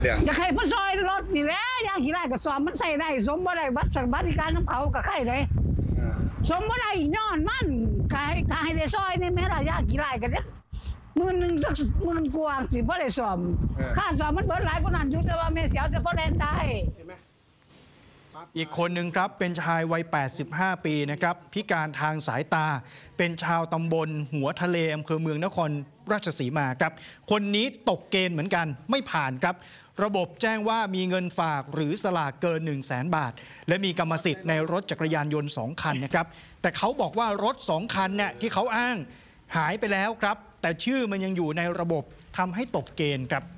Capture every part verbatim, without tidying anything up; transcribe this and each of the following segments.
อยากให้มันซอยรถนี่แหละอยากขี่ได้ก็สอบมันใส่ได้สมบ่ได้บัตรสวัสดิการน้ำเขากับใครเลยสมบ่ได้ย้อนมันกายกายได้ซอยนี่แม่ละอยากขี่ได้กันเนี่ยมือหนึ่งสักมือกวางสิบ่ได้สอบค่าสอบมันเบิดหลายกว่านั้นอยู่แต่ว่าแม่เสียวจะบ่ได้ได้อีกคนหนึ่งครับเป็นชายวัยแปดสิบห้าปีนะครับพิการทางสายตาเป็นชาวตำบลหัวทะเลอำเภอเมืองนครราชสีมาครับคนนี้ตกเกณฑ์เหมือนกันไม่ผ่านครับระบบแจ้งว่ามีเงินฝากหรือสลากเกิน หนึ่งแสน บาทและมีกรรมสิทธิ์ในรถจักรยานยนต์สองคันนะครับแต่เขาบอกว่ารถสองคันเนี่ยที่เขาอ้างหายไปแล้วครับแต่ชื่อมันยังอยู่ในระบบทำให้ตกเกณฑ์ครับ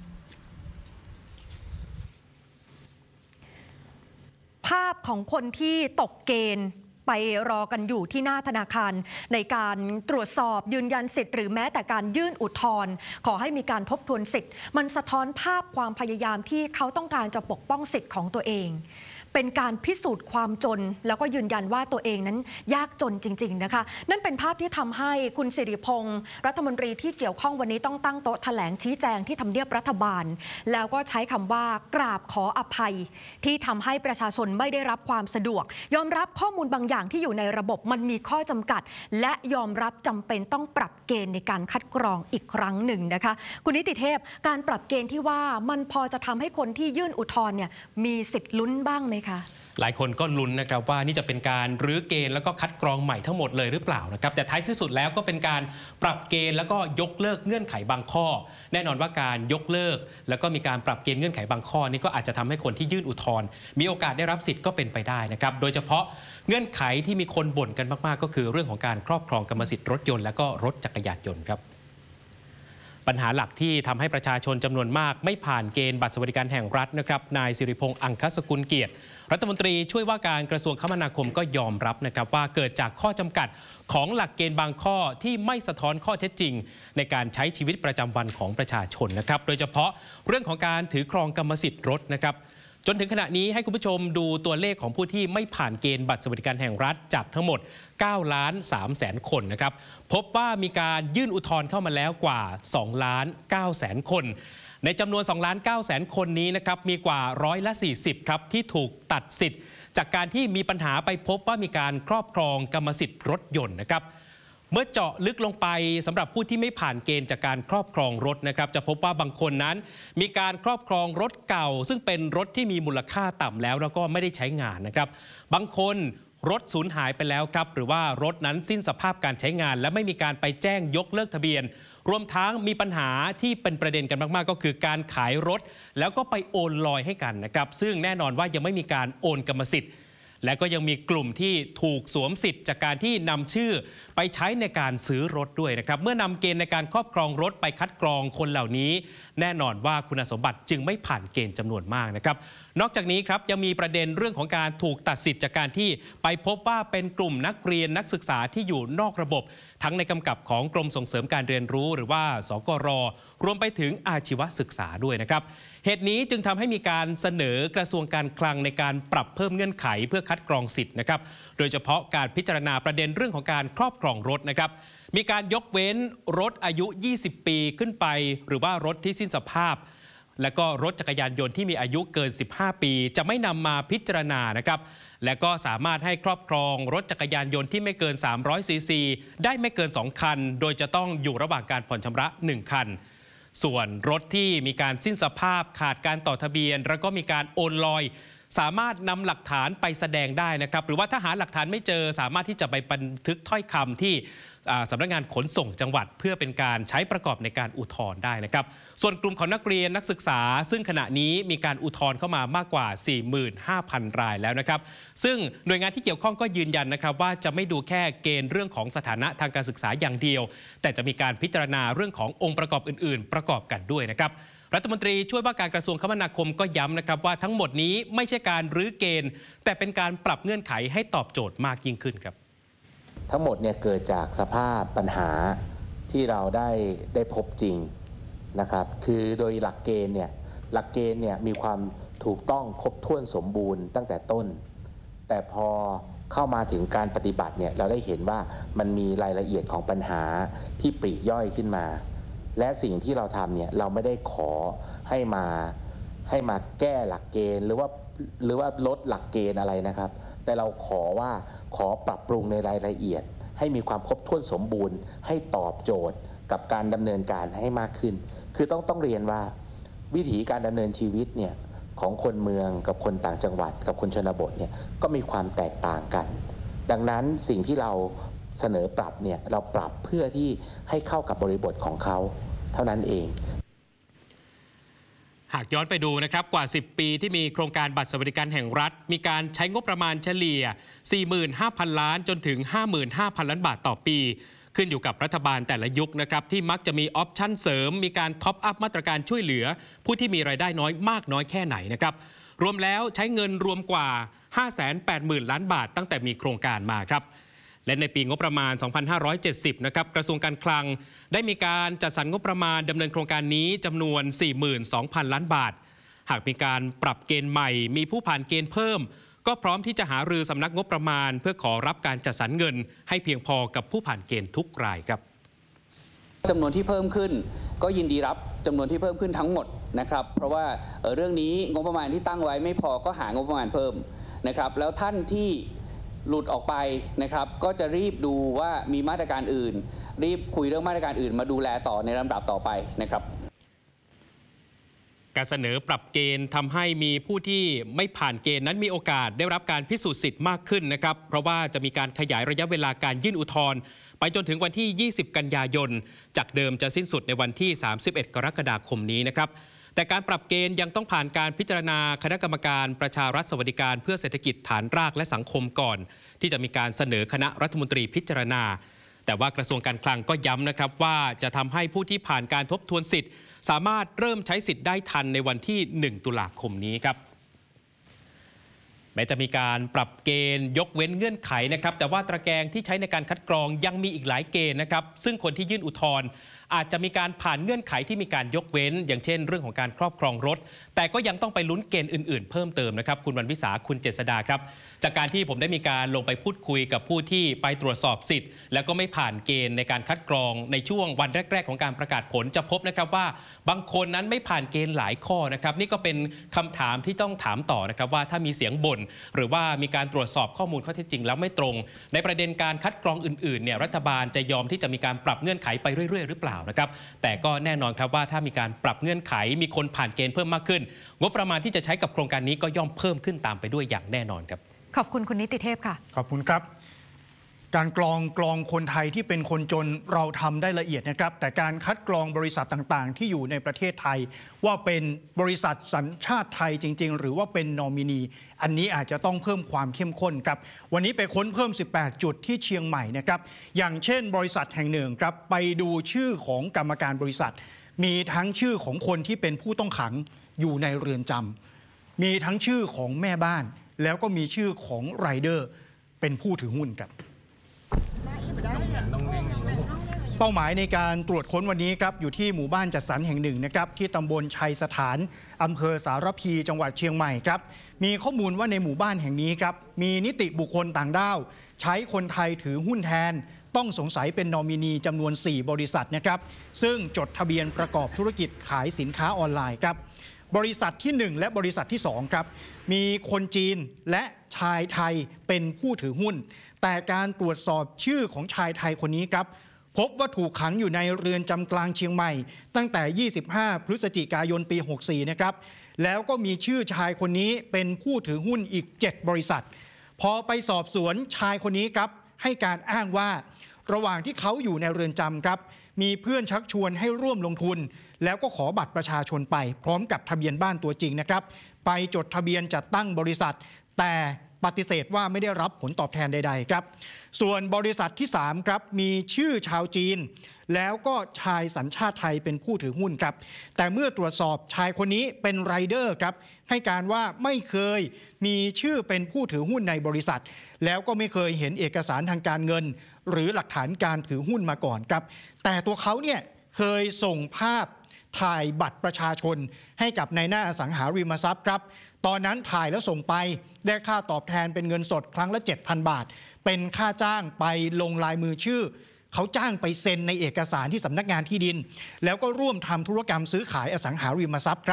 ภาพของคนที่ตกเกณฑ์ไปรอกันอยู่ที่หน้าธนาคารในการตรวจสอบยืนยันสิทธิ์หรือแม้แต่การยื่นอุทธรณ์ขอให้มีการทบทวนสิทธิ์มันสะท้อนภาพความพยายามที่เขาต้องการจะปกป้องสิทธิ์ของตัวเองเป็นการพิสูจน์ความจนแล้วก็ยืนยันว่าตัวเองนั้นยากจนจริงๆนะคะนั่นเป็นภาพที่ทำให้คุณสิริพงษ์รัฐมนตรีที่เกี่ยวข้องวันนี้ต้องตั้งโต๊ะแถลงชี้แจงที่ทำเนียบรัฐบาลแล้วก็ใช้คำว่ากราบขออภัยที่ทำให้ประชาชนไม่ได้รับความสะดวกยอมรับข้อมูลบางอย่างที่อยู่ในระบบมันมีข้อจำกัดและยอมรับจำเป็นต้องปรับเกณฑ์ในการคัดกรองอีกครั้งหนึ่งนะคะคุณนิติเทพการปรับเกณฑ์ที่ว่ามันพอจะทำให้คนที่ยื่นอุทธรณ์เนี่ยมีสิทธิ์ลุ้นบ้างไหมหลายคนก็ลุ้นนะครับว่านี่จะเป็นการรื้อเกณฑ์แล้วก็คัดกรองใหม่ทั้งหมดเลยหรือเปล่านะครับแต่ท้ายที่สุดแล้วก็เป็นการปรับเกณฑ์แล้วก็ยกเลิกเงื่อนไขบางข้อแน่นอนว่าการยกเลิกแล้วก็มีการปรับเกณฑ์เงื่อนไขบางข้อนี้ก็อาจจะทำให้คนที่ยื่นอุทธรณ์มีโอกาสได้รับสิทธิ์ก็เป็นไปได้นะครับโดยเฉพาะเงื่อนไขที่มีคนบ่นกันมากๆก็คือเรื่องของการครอบครองกรรมสิทธิ์รถยนต์และก็รถจักรยานยนต์ครับปัญหาหลักที่ทำให้ประชาชนจำนวนมากไม่ผ่านเกณฑ์บัตรสวัสดิการแห่งรัฐนะครับนายสิริพงษ์อังคสกุลเกียรติรัฐมนตรีช่วยว่าการกระทรวงคมนาคมก็ยอมรับนะครับว่าเกิดจากข้อจำกัดของหลักเกณฑ์บางข้อที่ไม่สะท้อนข้อเท็จจริงในการใช้ชีวิตประจำวันของประชาชนนะครับโดยเฉพาะเรื่องของการถือครองกรรมสิทธิ์รถนะครับจนถึงขณะนี้ให้คุณผู้ชมดูตัวเลขของผู้ที่ไม่ผ่านเกณฑ์บัตรสวัสดิการแห่งรัฐจากทั้งหมดเก้าล้านสามแสนคนนะครับพบว่ามีการยื่นอุทธรณ์เข้ามาแล้วกว่าสองล้านเก้าแสนคนในจำนวนสองล้านเก้าแสนคนนี้นะครับมีกว่าร้อยละสี่สิบครับที่ถูกตัดสิทธิ์จากการที่มีปัญหาไปพบว่ามีการครอบครองกรรมสิทธิ์รถยนต์นะครับเมื่อเจาะลึกลงไปสำหรับผู้ที่ไม่ผ่านเกณฑ์จากการครอบครองรถนะครับจะพบว่าบางคนนั้นมีการครอบครองรถเก่าซึ่งเป็นรถที่มีมูลค่าต่ำแล้วแล้วก็ไม่ได้ใช้งานนะครับบางคนรถสูญหายไปแล้วครับหรือว่ารถนั้นสิ้นสภาพการใช้งานและไม่มีการไปแจ้งยกเลิกทะเบียนรวมทั้งมีปัญหาที่เป็นประเด็นกันมากๆก็คือการขายรถแล้วก็ไปโอนลอยให้กันนะครับซึ่งแน่นอนว่ายังไม่มีการโอนกรรมสิทธิ์และก็ยังมีกลุ่มที่ถูกสวมสิทธิ์จากการที่นำชื่อไปใช้ในการซื้อรถด้วยนะครับเมื่อนำเกณฑ์ในการครอบครองรถไปคัดกรองคนเหล่านี้แน่นอนว่าคุณสมบัติจึงไม่ผ่านเกณฑ์จำนวนมากนะครับนอกจากนี้ครับยังมีประเด็นเรื่องของการถูกตัดสิทธิ์จากการที่ไปพบว่าเป็นกลุ่มนักเรียนนักศึกษาที่อยู่นอกระบบทั้งในกำกับของกรมส่งเสริมการเรียนรู้หรือว่าสกร.รวมไปถึงอาชีวศึกษาด้วยนะครับเหตุนี้จึงทำให้มีการเสนอกระทรวงการคลังในการปรับเพิ่มเงื่อนไขเพื่อคัดกรองสิทธิ์นะครับโดยเฉพาะการพิจารณาประเด็นเรื่องของการครอบครองรถนะครับมีการยกเว้นรถอายุยี่สิบปีขึ้นไปหรือว่ารถที่สิ้นสภาพและก็รถจักรยานยนต์ที่มีอายุเกินสิบห้าปีจะไม่นำมาพิจารณานะครับและก็สามารถให้ครอบครองรถจักรยานยนต์ที่ไม่เกินสามร้อยซีซีได้ไม่เกินสองคันโดยจะต้องอยู่ระหว่างการผ่อนชำระหนึ่งคันส่วนรถที่มีการสิ้นสภาพขาดการต่อทะเบียนแล้วก็มีการโอนลอยสามารถนำหลักฐานไปแสดงได้นะครับหรือว่าถ้าหาหลักฐานไม่เจอสามารถที่จะไปบันทึกถ้อยคำที่สำนักงานขนส่งจังหวัดเพื่อเป็นการใช้ประกอบในการอุทธรณ์ได้นะครับส่วนกลุ่มของนักเรียนนักศึกษาซึ่งขณะนี้มีการอุทธรณ์เข้ามามากกว่า สี่หมื่นห้าพัน รายแล้วนะครับซึ่งหน่วยงานที่เกี่ยวข้องก็ยืนยันนะครับว่าจะไม่ดูแค่เกณฑ์เรื่องของสถานะทางการศึกษาอย่างเดียวแต่จะมีการพิจารณาเรื่องขององค์ประกอบอื่นๆประกอบกันด้วยนะครับรัฐมนตรีช่วยว่าการกระทรวงคมนาคมก็ย้ำนะครับว่าทั้งหมดนี้ไม่ใช่การรื้อเกณฑ์แต่เป็นการปรับเงื่อนไขให้ตอบโจทย์มากยิ่งขึ้นครับทั้งหมดเนี่ยเกิดจากสภาพปัญหาที่เราได้ได้พบจริงนะครับคือโดยหลักเกณฑ์เนี่ยหลักเกณฑ์เนี่ยมีความถูกต้องครบถ้วนสมบูรณ์ตั้งแต่ต้นแต่พอเข้ามาถึงการปฏิบัติเนี่ยเราได้เห็นว่ามันมีรายละเอียดของปัญหาที่ปลีกย่อยขึ้นมาและสิ่งที่เราทำเนี่ยเราไม่ได้ขอให้มาให้มาแก้หลักเกณฑ์หรือว่าหรือว่าลดหลักเกณฑ์อะไรนะครับแต่เราขอว่าขอปรับปรุงในรายละเอียดให้มีความครบถ้วนสมบูรณ์ให้ตอบโจทย์กับการดำเนินการให้มากขึ้นคือต้องต้องเรียนว่าวิถีการดำเนินชีวิตเนี่ยของคนเมืองกับคนต่างจังหวัดกับคนชนบทเนี่ยก็มีความแตกต่างกันดังนั้นสิ่งที่เราเสนอปรับเนี่ยเราปรับเพื่อที่ให้เข้ากับบริบทของเขาเท่านั้นเองหากย้อนไปดูนะครับกว่าสิบปีที่มีโครงการบัตรสวัสดิการแห่งรัฐมีการใช้งบประมาณเฉลี่ย สี่หมื่นห้าพัน ล้านจนถึง ห้าหมื่นห้าพัน ล้านบาทต่อปีขึ้นอยู่กับรัฐบาลแต่ละยุคนะครับที่มักจะมีออปชั่นเสริมมีการท็อปอัพมาตรการช่วยเหลือผู้ที่มีรายได้น้อยมากน้อยแค่ไหนนะครับรวมแล้วใช้เงินรวมกว่า ห้าแสนแปดหมื่น ล้านบาทตั้งแต่มีโครงการมาครับและในปีงบประมาณ สองพันห้าร้อยเจ็ดสิบ นะครับกระทรวงการคลังได้มีการจัดสรรงบประมาณดำเนินโครงการนี้จำนวน สี่หมื่นสองพัน ล้านบาทหากมีการปรับเกณฑ์ใหม่มีผู้ผ่านเกณฑ์เพิ่มก็พร้อมที่จะหารือสำนักงบประมาณเพื่อขอรับการจัดสรรเงินให้เพียงพอกับผู้ผ่านเกณฑ์ทุกรายครับจำนวนที่เพิ่มขึ้นก็ยินดีรับจำนวนที่เพิ่มขึ้นทั้งหมดนะครับเพราะว่าเรื่องนี้งบประมาณที่ตั้งไว้ไม่พอก็หางบประมาณเพิ่มนะครับแล้วท่านที่หลุดออกไปนะครับก็จะรีบดูว่ามีมาตรการอื่นรีบคุยเรื่องมาตรการอื่นมาดูแลต่อในลำดับต่อไปนะครับการเสนอปรับเกณฑ์ทำให้มีผู้ที่ไม่ผ่านเกณฑ์นั้นมีโอกาสได้รับการพิสูจน์สิทธิ์มากขึ้นนะครับเพราะว่าจะมีการขยายระยะเวลาการยื่นอุทธรณ์ไปจนถึงวันที่ ยี่สิบ กันยายนจากเดิมจะสิ้นสุดในวันที่ สามสิบเอ็ด กรกฎาคมนี้นะครับแต่การปรับเกณฑ์ยังต้องผ่านการพิจารณาคณะกรรมการประชารัฐสวัสดิการเพื่อเศรษฐกิจฐานรากและสังคมก่อนที่จะมีการเสนอคณะรัฐมนตรีพิจารณาแต่ว่ากระทรวงการคลังก็ย้ำนะครับว่าจะทำให้ผู้ที่ผ่านการทบทวนสิทธิ์สามารถเริ่มใช้สิทธิ์ได้ทันในวันที่ หนึ่ง ตุลาคมนี้ครับแม้จะมีการปรับเกณฑ์ยกเว้นเงื่อนไขนะครับแต่ว่าตะแกรงที่ใช้ในการคัดกรองยังมีอีกหลายเกณฑ์นะครับซึ่งคนที่ยื่นอุทธรณ์อาจจะมีการผ่านเงื่อนไขที่มีการยกเว้นอย่างเช่นเรื่องของการครอบครองรถแต่ก็ยังต้องไปลุ้นเกณฑ์อื่นๆเพิ่มเติมนะครับคุณวรรณวิสาคุณเจษดาครับจากการที่ผมได้มีการลงไปพูดคุยกับผู้ที่ไปตรวจสอบสิทธิ์แล้วก็ไม่ผ่านเกณฑ์ในการคัดกรองในช่วงวันแรกๆของการประกาศผลจะพบนะครับว่าบางคนนั้นไม่ผ่านเกณฑ์หลายข้อนะครับนี่ก็เป็นคำถามที่ต้องถามต่อนะครับว่าถ้ามีเสียงบ่นหรือว่ามีการตรวจสอบข้อมูลข้อเท็จจริงแล้วไม่ตรงในประเด็นการคัดกรองอื่นๆเนี่ยรัฐบาลจะยอมที่จะมีการปรับเงื่อนไขไปเรื่อยๆหรือเปล่านะครับแต่ก็แน่นอนครับว่าถ้ามีการปรับเงื่อนไขมีคนผ่านเกณฑ์เพิ่มมากขึ้นงบประมาณที่จะใช้กับโครงการนี้ก็ย่อมเพิ่มขึ้นตามไปด้วยอย่างแน่นอนครับขอบคุณคุณนิติเทพค่ะขอบคุณครับการกรองกรองคนไทยที่เป็นคนจนเราทำได้ละเอียดนะครับแต่การคัดกรองบริษัทต่างๆที่อยู่ในประเทศไทยว่าเป็นบริษัทสัญชาติไทยจริงๆหรือว่าเป็นนอมินีอันนี้อาจจะต้องเพิ่มความเข้มข้นครับวันนี้ไปค้นเพิ่มสิบแปดจุดที่เชียงใหม่นะครับอย่างเช่นบริษัทแห่งหนึ่งครับไปดูชื่อของกรรมการบริษัทมีทั้งชื่อของคนที่เป็นผู้ต้องขังอยู่ในเรือนจำมีทั้งชื่อของแม่บ้านแล้วก็มีชื่อของไรเดอร์เป็นผู้ถือหุ้นครับเป้าหมายในการตรวจค้นวันนี้ครับอยู่ที่หมู่บ้านจัดสรรแห่งหนึ่งนะครับที่ตำบลชัยสถานอำเภอสารพีจังหวัดเชียงใหม่ครับมีข้อมูลว่าในหมู่บ้านแห่งนี้ครับมีนิติบุคคลต่างด้าวใช้คนไทยถือหุ้นแทนต้องสงสัยเป็นนอมินีจำนวนสี่บริษัทนะครับซึ่งจดทะเบียนประกอบธุรกิจขายสินค้าออนไลน์ครับบริษัทที่หนึ่งและบริษัทที่สองครับมีคนจีนและชายไทยเป็นผู้ถือหุ้นแต่การตรวจสอบชื่อของชายไทยคนนี้ครับพบว่าถูกขังอยู่ในเรือนจำกลางเชียงใหม่ตั้งแต่ยี่สิบห้าพฤศจิกายนปีหกสี่นะครับแล้วก็มีชื่อชายคนนี้เป็นผู้ถือหุ้นอีกเจ็ดบริษัทพอไปสอบสวนชายคนนี้ครับให้การอ้างว่าระหว่างที่เขาอยู่ในเรือนจำครับมีเพื่อนชักชวนให้ร่วมลงทุนแล้วก็ขอบัตรประชาชนไปพร้อมกับทะเบียนบ้านตัวจริงนะครับไปจดทะเบียนจัดตั้งบริษัทแต่ปฏิเสธว่าไม่ได้รับผลตอบแทนใดๆครับส่วนบริษัทที่สามครับมีชื่อชาวจีนแล้วก็ชายสัญชาติไทยเป็นผู้ถือหุ้นครับแต่เมื่อตรวจสอบชายคนนี้เป็นไรเดอร์ครับให้การว่าไม่เคยมีชื่อเป็นผู้ถือหุ้นในบริษัทแล้วก็ไม่เคยเห็นเอกสารทางการเงินหรือหลักฐานการถือหุ้นมาก่อนครับแต่ตัวเขาเนี่ยเคยส่งภาพถ่ายบัตรประชาชนให้กับนายหน้าอสังหาริมทรัพย์ครับตอนนั้นถ่ายแล้วส่งไปได้ค่าตอบแทนเป็นเงินสดครั้งละ เจ็ดพัน บาทเป็นค่าจ้างไปลงลายมือชื่อเขาจ้างไปเซ็นในเอกสารที่สำนักงานที่ดินแล้วก็ร่วมทำธุรกรรมซื้อขายอสังหาริมทรัพย์ครับ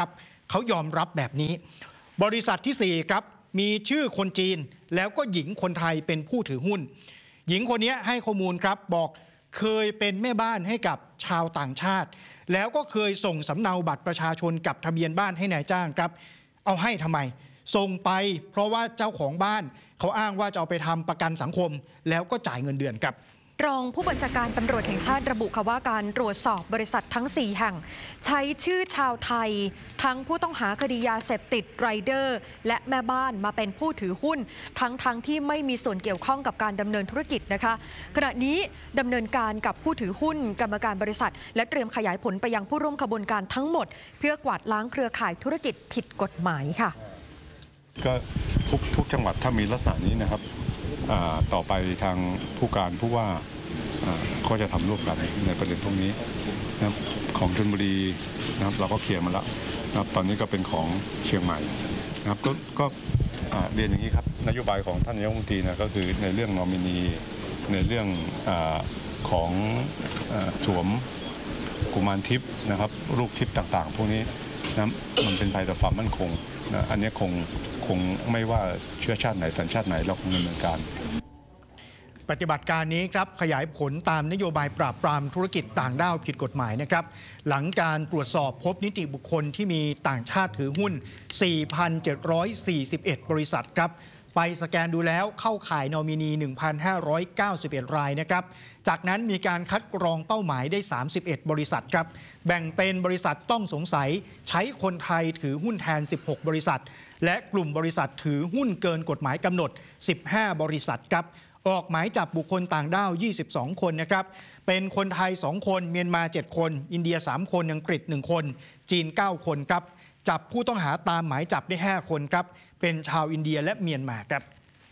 เขายอมรับแบบนี้บริษัทที่สี่ครับมีชื่อคนจีนแล้วก็หญิงคนไทยเป็นผู้ถือหุ้นหญิงคนนี้ให้ข้อมูลครับบอกเคยเป็นแม่บ้านให้กับชาวต่างชาติแล้วก็เคยส่งสำเนาบัตรประชาชนกับทะเบียนบ้านให้นายจ้างครับเอาให้ทำไมส่งไปเพราะว่าเจ้าของบ้านเขาอ้างว่าจะเอาไปทำประกันสังคมแล้วก็จ่ายเงินเดือนครับรองผู้บัญชาการตำรวจแห่งชาติระบุค่ะว่าการตรวจสอบบริษัททั้งสี่แห่งใช้ชื่อชาวไทยทั้งผู้ต้องหาคดียาเสพติดไรเดอร์และแม่บ้านมาเป็นผู้ถือหุ้นทั้งทั้งที่ไม่มีส่วนเกี่ยวข้องกับการดำเนินธุรกิจนะคะขณะนี้ดำเนินการกับผู้ถือหุ้นกรรมการบริษัทและเตรียมขยายผลไปยังผู้ร่วมขบวนการทั้งหมดเพื่อกวาดล้างเครือข่ายธุรกิจผิดกฎหมายค่ะก็ทุกทุกจังหวัดถ้ามีลักษณะนี้นะครับต่อไปทางผู้การผู้ว่าก็จะทำร่วมกันในประเด็นพวกนี้นะครับของชลบุรีนะครับเราก็เคลียร์มาแล้วนะครับตอนนี้ก็เป็นของเชียงใหม่นะครับก็ก็เรียนอย่างนี้ครับนโยบายของท่านนายกรัฐมนตรีนะก็คือในเรื่องนอมินีในเรื่องของสวมกุมารทิพย์นะครับรูปทิพย์ต่างๆพวกนี้นะมันเป็นภัยต่อความมั่นคงนะอันนี้คงคงไม่ว่าเชื้อชาติไหนสัญชาติไหนเราคงดำเนินการปฏิบัติการนี้ครับขยายผลตามนโยบายปราบปรามธุรกิจต่างด้าวผิดกฎหมายนะครับหลังการตรวจสอบพบนิติบุคคลที่มีต่างชาติถือหุ้น สี่พันเจ็ดร้อยสี่สิบเอ็ด บริษัทครับไปสแกนดูแล้วเข้าข่ายนอมินี หนึ่งพันห้าร้อยเก้าสิบเอ็ด รายนะครับจากนั้นมีการคัดกรองเป้าหมายได้สามสิบเอ็ดบริษัทครับแบ่งเป็นบริษัทต้องสงสัยใช้คนไทยถือหุ้นแทนสิบหกบริษัทและกลุ่มบริษัทถือหุ้นเกินกฎหมายกำหนดสิบห้าบริษัทครับออกหมายจับบุคคลต่างด้าวยี่สิบสองคนนะครับเป็นคนไทยสองคนเมียนมาเจ็ดคนอินเดียสามคนอังกฤษหนึ่งคนจีนเก้าคนครับจับผู้ต้องหาตามหมายจับได้ห้าคนครับเป็นชาวอินเดียและเมียนมาครับ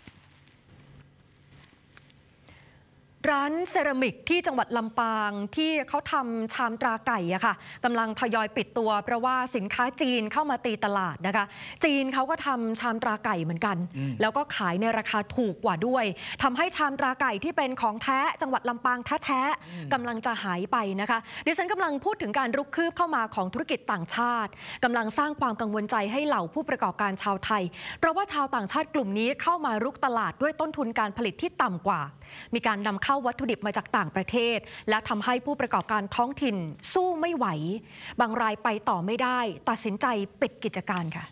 ร้านเซรามิกที่จังหวัดลำปางที่เขาทำชามตราไก่อะค่ะกำลังทยอยปิดตัวเพราะว่าสินค้าจีนเข้ามาตีตลาดนะคะจีนเขาก็ทำชามตราไก่เหมือนกันแล้วก็ขายในราคาถูกกว่าด้วยทำให้ชามตราไก่ที่เป็นของแท้จังหวัดลำปางแท้ๆกำลังจะหายไปนะคะดิฉันกำลังพูดถึงการรุกคืบเข้ามาของธุรกิจต่างชาติกำลังสร้างความกังวลใจให้เหล่าผู้ประกอบการชาวไทยเพราะว่าชาวต่างชาติกลุ่มนี้เข้ามารุกตลาดด้วยต้นทุนการผลิตที่ต่ำกว่ามีการนำเข้าวัตถุดิบมาจากต่างประเทศและทำให้ผู้ประกอบการท้องถิ่นสู้ไม่ไหวบางรายไปต่อไม่ได้ตัดสินใจปิดกิจการค่ะ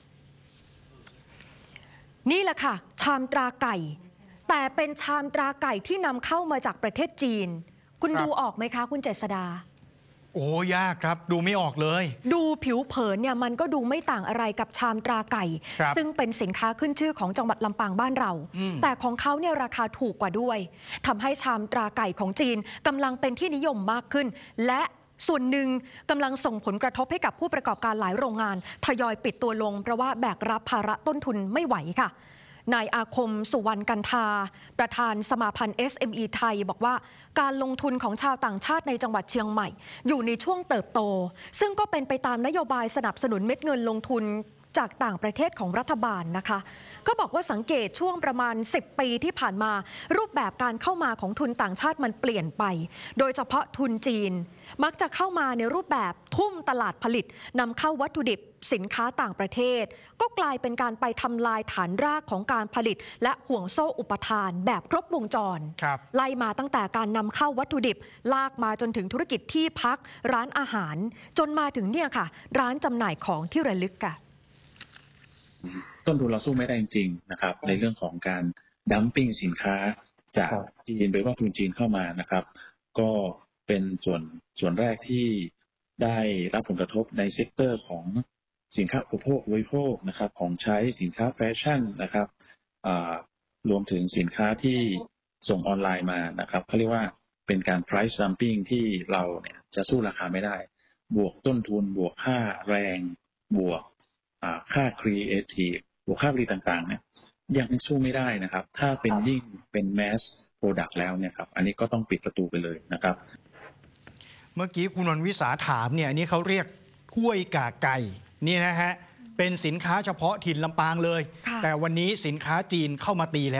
นี่แหละค่ะชามตราไก่แต่เป็นชามตราไก่ที่นำเข้ามาจากประเทศจีนคุณดูออกไหมคะคุณเจษดาโอ้ยากครับดูไม่ออกเลยดูผิวเผินเนี่ยมันก็ดูไม่ต่างอะไรกับชามตราไก่ซึ่งเป็นสินค้าขึ้นชื่อของจังหวัดลำปางบ้านเราแต่ของเขาเนี่ยราคาถูกกว่าด้วยทำให้ชามตราไก่ของจีนกำลังเป็นที่นิยมมากขึ้นและส่วนหนึ่งกำลังส่งผลกระทบให้กับผู้ประกอบการหลายโรงงานทยอยปิดตัวลงเพราะว่าแบกรับภาระต้นทุนไม่ไหวค่ะนายอาคมสุวรรณกันทาประธานสมาพันธ์ เอส เอ็ม อี ไทยบอกว่าการลงทุนของชาวต่างชาติในจังหวัดเชียงใหม่อยู่ในช่วงเติบโตซึ่งก็เป็นไปตามนโยบายสนับสนุนเม็ดเงินลงทุนจากต่างประเทศของรัฐบาลนะคะก็บอกว่าสังเกตช่วงประมาณสิบปีที่ผ่านมารูปแบบการเข้ามาของทุนต่างชาติมันเปลี่ยนไปโดยเฉพาะทุนจีนมักจะเข้ามาในรูปแบบทุ่มตลาดผลิตนำเข้าวัตถุดิบสินค้าต่างประเทศก็กลายเป็นการไปทำลายฐานรากของการผลิตและห่วงโซ่อุปทานแบบครบวงจรไล่มาตั้งแต่การนำเข้าวัตถุดิบลากมาจนถึงธุรกิจที่พักร้านอาหารจนมาถึงเนี่ยค่ะร้านจำหน่ายของที่ระลึกค่ะต้นทุนเราสู้ไม่ได้จริงๆนะครับในเรื่องของการดัมปิ้งสินค้าจากจีนโดยว่าทุนจีนเข้ามานะครับก็เป็นส่วนส่วนแรกที่ได้รับผลกระทบในเซกเตอร์ของสินค้าอุปโภคบริโภคนะครับของใช้สินค้าแฟชั่นนะครับรวมถึงสินค้าที่ส่งออนไลน์มานะครับเขาเรียกว่าเป็นการ price dumping ที่เราเนี่ยจะสู้ราคาไม่ได้บวกต้นทุนบวกค่าแรงบวกค่า creative บวกค่าผลิตต่างๆเนี่ยยังสู้ไม่ได้นะครับถ้าเป็นยิ่งเป็น mass product แล้วเนี่ยครับอันนี้ก็ต้องปิดประตูไปเลยนะครับเมื่อกี้คุณนนท์วิสาถามเนี่ยอันนี้เขาเรียกถ้วยกากไก่นี่นะฮะเป็นสินค้าเฉพาะถิ่นลำปางเลยแต่วันนี้สินค้าจีนเข้ามาตีแล้ว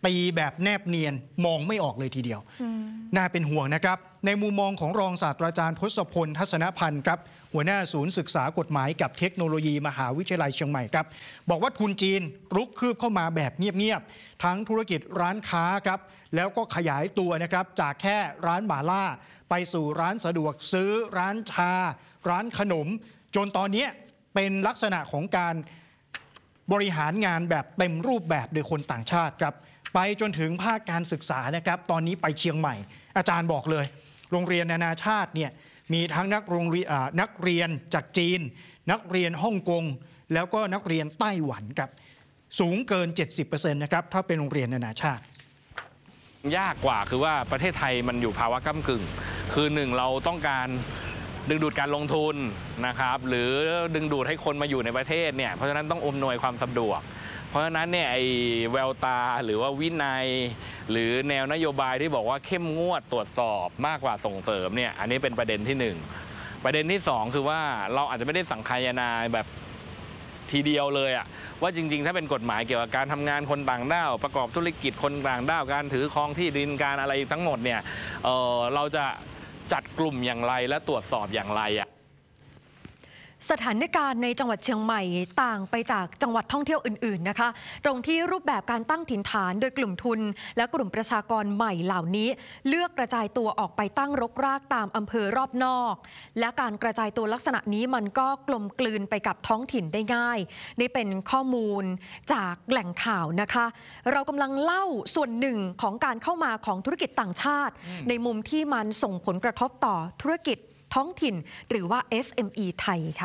ตีแบบแนบเนียนมองไม่ออกเลยทีเดียวน่าเป็นห่วงนะครับในมุมมองของรองศาสตราจารย์ทศพลทัศนพันธ์ครับหัวหน้าศูนย์ศึกษากฎหมายกับเทคโนโลยีมหาวิทยาลัยเชียงใหม่ครับบอกว่าทุนจีนรุกคืบเข้ามาแบบเงียบๆทั้งธุรกิจร้านค้าครับแล้วก็ขยายตัวนะครับจากแค่ร้านหม่าล่าไปสู่ร้านสะดวกซื้อร้านชาร้านขนมจนตอนนี้เป็นลักษณะของการบริหารงานแบบเต็มรูปแบบโดยคนต่างชาติครับไปจนถึงภาคการศึกษานะครับตอนนี้ไปเชียงใหม่อาจารย์บอกเลยโรงเรียนนานาชาติเนี่ยมีทั้งนักโรงเรียนนักเรียนจากจีนนักเรียนฮ่องกงแล้วก็นักเรียนไต้หวันครับสูงเกิน เจ็ดสิบเปอร์เซ็นต์ นะครับถ้าเป็นโรงเรียนนานาชาติยากกว่าคือว่าประเทศไทยมันอยู่ภาวะก้ำกึ่งคือหนึ่งเราต้องการดึงดูดการลงทุนนะครับหรือดึงดูดให้คนมาอยู่ในประเทศเนี่ยเพราะฉะนั้นต้องอำนวยความสะดวกเพราะฉะนั้นเนี่ยไอ้แววตาหรือว่าวินัยหรือแนวนโยบายที่บอกว่าเข้มงวดตรวจสอบมากกว่าส่งเสริมเนี่ยอันนี้เป็นประเด็นที่หนึ่งประเด็นที่สองคือว่าเราอาจจะไม่ได้สังคายนาแบบทีเดียวเลยอะว่าจริงๆถ้าเป็นกฎหมายเกี่ยวกับการทำงานคนต่างด้าวประกอบธุรกิจคนต่างด้าวการถือครองที่ดินการอะไรทั้งหมดเนี่ย เอ่อ เราจะจัดกลุ่มอย่างไรและตรวจสอบอย่างไรอะสถานการณ์ในจังหวัดเชียงใหม่ต่างไปจากจังหวัดท่องเที่ยวอื่นๆนะคะตรงที่รูปแบบการตั้งถิ่นฐานโดยกลุ่มทุนและกลุ่มประชากรใหม่เหล่านี้เลือกกระจายตัวออกไปตั้งรกรากตามอำเภอรอบนอกและการกระจายตัวลักษณะนี้มันก็กลมกลืนไปกับท้องถิ่นได้ง่ายนี่เป็นข้อมูลจากแหล่งข่าวนะคะเรากำลังเล่าส่วนหนึ่งของการเข้ามาของธุรกิจต่างชาติในมุมที่มันส่งผลกระทบต่อธุรกิจท้องถิ่นหรือว่า เอส เอ็ม อี ไทยค่ะ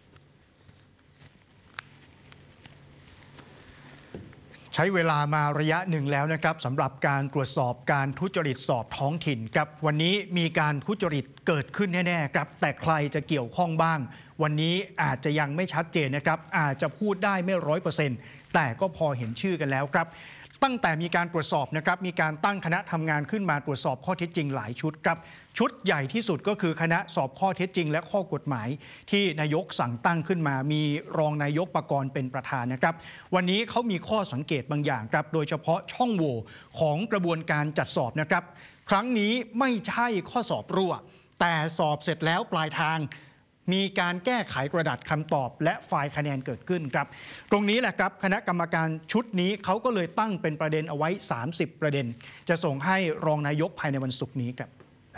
ใช้เวลามาระยะหนึ่งแล้วนะครับสำหรับการตรวจสอบการทุจริตสอบท้องถิ่นครับวันนี้มีการทุจริตเกิดขึ้นแน่ๆครับแต่ใครจะเกี่ยวข้องบ้างวันนี้อาจจะยังไม่ชัดเจนนะครับอาจจะพูดได้ไม่ร้อยเปอร์เซ็นต์แต่ก็พอเห็นชื่อกันแล้วครับตั้งแต่มีการตรวจสอบนะครับมีการตั้งคณะทำงานขึ้นมาตรวจสอบข้อเท็จจริงหลายชุดครับชุดใหญ่ที่สุดก็คือคณะสอบข้อเท็จจริงและข้อกฎหมายที่นายกสั่งตั้งขึ้นมามีรองนายกปกรณ์เป็นประธานนะครับวันนี้เขามีข้อสังเกตบางอย่างครับโดยเฉพาะช่องโหว่ของกระบวนการจัดสอบนะครับครั้งนี้ไม่ใช่ข้อสอบรั่วแต่สอบเสร็จแล้วปลายทางมีการแก้ไขกระดาษคำตอบและไฟล์คะแนนเกิดขึ้นครับตรงนี้แหละครับคณะกรรมการชุดนี้เขาก็เลยตั้งเป็นประเด็นเอาไว้สามสิบประเด็นจะส่งให้รองนายกภายในวันศุกร์นี้ครับ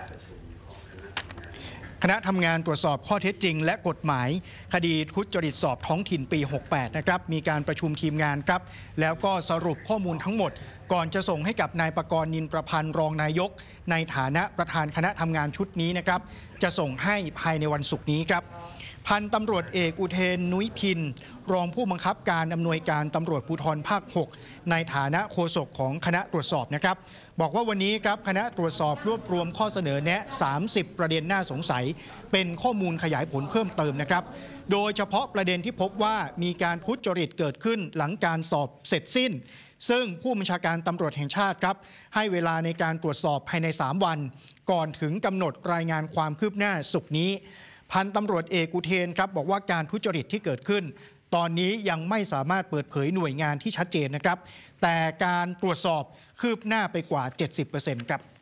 คณะทำงานตรวจสอบข้อเท็จจริงและกฎหมายคดีทุจริตสอบท้องถิ่นปีหกสิบแปดนะครับมีการประชุมทีมงานครับแล้วก็สรุปข้อมูลทั้งหมดก่อนจะส่งให้กับนายประกรณ์นินประพันธ์รองนายกในฐานะประธานคณะทำงานชุดนี้นะครับจะส่งให้ภายในวันศุกร์นี้ครับพันตำรวจเอกอุเทนนุ้ยพินรองผู้บังคับการอำนวยการตำรวจภูธรภาคหกในฐานะโฆษกของคณะตรวจสอบนะครับบอกว่าวันนี้ครับคณะตรวจสอบรวบรวมข้อเสนอแนะสามสิบประเด็นน่าสงสัยเป็นข้อมูลขยายผลเพิ่มเติมนะครับโดยเฉพาะประเด็นที่พบว่ามีการทุจริตเกิดขึ้นหลังการสอบเสร็จสิ้นซึ่งผู้บัญชาการตำรวจแห่งชาติครับให้เวลาในการตรวจสอบภายในสามวันก่อนถึงกำหนดรายงานความคืบหน้าศุกร์นี้พันตำรวจเอกอุเทนครับบอกว่าการทุจริตที่เกิดขึ้นตอนนี้ยังไม่สามารถเปิดเผยหน่วยงานที่ชัดเจนนะครับแต่การตรวจสอบคืบหน้าไปกว่า เจ็ดสิบเปอร์เซ็นต์ ครับ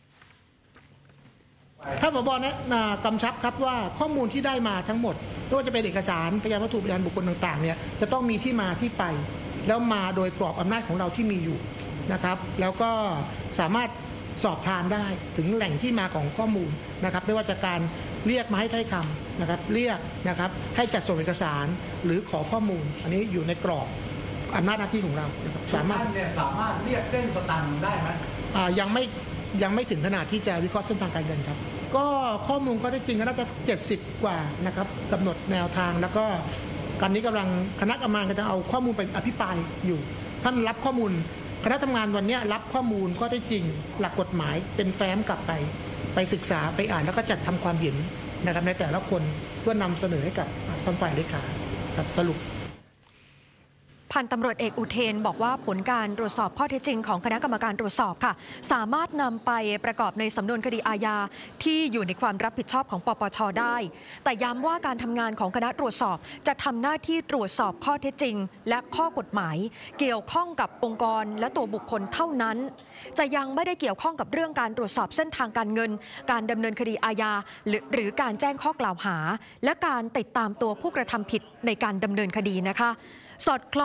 ท่านผบ.นะกำชับครับว่าข้อมูลที่ได้มาทั้งหมดไม่ว่าจะเป็นเอกสารพยานวัตถุพยานบุคคลต่างๆเนี่ยจะต้องมีที่มาที่ไปแล้วมาโดยกรอบอำนาจของเราที่มีอยู่นะครับแล้วก็สามารถสอบทานได้ถึงแหล่งที่มาของข้อมูลนะครับไม่ว่าจะการเรียกมาให้ถ้อยคำนะครับเรียกนะครับให้จัดส่งเอกสารหรือขอข้อมูลอันนี้อยู่ในกรอบอำนาจหน้าที่ของเรานะครับสามารถเนี่ยสามารถเรียกเส้นสตังค์ได้ไหมอ่ายังไม่ยังไม่ถึงขนาดที่จะวิเคราะห์เส้นทางการเงินครับก็ข้อมูลข้อเท็จจริงก็น่าจะเจ็ดสิบกว่านะครับกำหนดแนวทางแล้วก็การนี้กำลังคณะกรรมการก็จะเอาข้อมูลไปอภิปรายอยู่ท่านรับข้อมูลคณะทำงานวันนี้รับข้อมูลข้อเท็จจริงหลักกฎหมายเป็นแฟ้มกลับไปไปศึกษาไปอ่านแล้วก็จัดทำความเห็นนะครับในแต่ละคนเพื่อนำเสนอให้กับฝ่ายเลขาครับสรุปพันตำรวจเอกอุเทนบอกว่าผลการตรวจสอบข้อเท็จจริงของคณะกรรมการตรวจสอบค่ะสามารถนำไปประกอบในสำนวนคดีอาญาที่อยู่ในความรับผิดชอบของปปช.ได้แต่ย้ำว่าการทำงานของคณะตรวจสอบจะทำหน้าที่ตรวจสอบข้อเท็จจริงและข้อกฎหมายเกี่ยวข้องกับองค์กรและตัวบุคคลเท่านั้นจะยังไม่ได้เกี่ยวข้องกับเรื่องการตรวจสอบเส้นทางการเงินการดำเนินคดีอาญาหรือหรือการแจ้งข้อกล่าวหาและการติดตามตัวผู้กระทำผิดในการดำเนินคดีนะคะสอดคล้อง